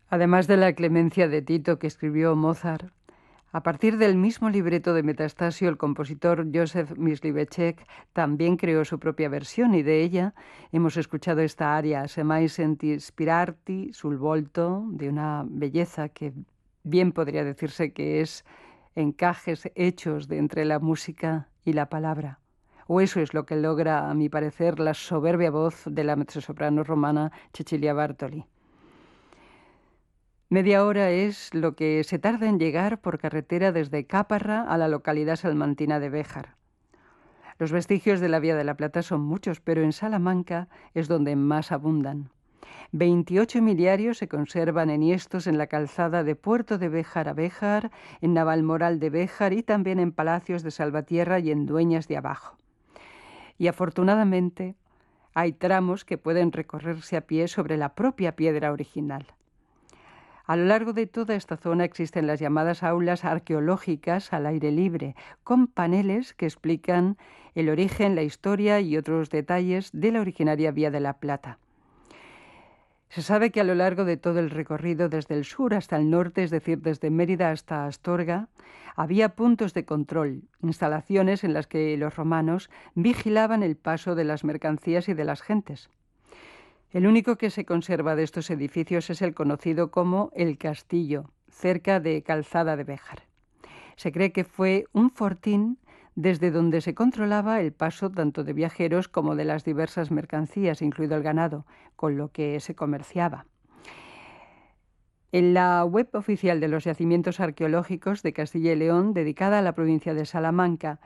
Además de la Clemencia de Tito que escribió Mozart, a partir del mismo libreto de Metastasio, el compositor Józef Mysliveček también creó su propia versión y de ella hemos escuchado esta aria, Se mai senti ispirarti sul volto, de una belleza que bien podría decirse que es encajes hechos de entre la música y la palabra. O eso es lo que logra, a mi parecer, la soberbia voz de la mezzosoprano romana Cecilia Bartoli. Media hora es lo que se tarda en llegar por carretera desde Caparra a la localidad salmantina de Béjar. Los vestigios de la Vía de la Plata son muchos, pero en Salamanca es donde más abundan. 28 miliarios se conservan enhiestos en la calzada de Puerto de Béjar a Béjar, en Navalmoral de Béjar y también en palacios de Salvatierra y en Dueñas de Abajo. Y afortunadamente hay tramos que pueden recorrerse a pie sobre la propia piedra original. A lo largo de toda esta zona existen las llamadas aulas arqueológicas al aire libre, con paneles que explican el origen, la historia y otros detalles de la originaria Vía de la Plata. Se sabe que a lo largo de todo el recorrido, desde el sur hasta el norte, es decir, desde Mérida hasta Astorga, había puntos de control, instalaciones en las que los romanos vigilaban el paso de las mercancías y de las gentes. El único que se conserva de estos edificios es el conocido como El Castillo, cerca de Calzada de Béjar. Se cree que fue un fortín desde donde se controlaba el paso tanto de viajeros como de las diversas mercancías, incluido el ganado, con lo que se comerciaba. En la web oficial de los yacimientos arqueológicos de Castilla y León, dedicada a la provincia de Salamanca,